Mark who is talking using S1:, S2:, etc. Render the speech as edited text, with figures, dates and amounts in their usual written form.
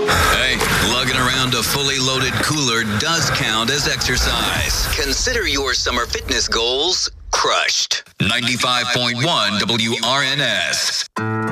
S1: Hey, lugging around a fully loaded cooler does count as exercise. Consider your summer fitness goals crushed. 95.1 WRNS.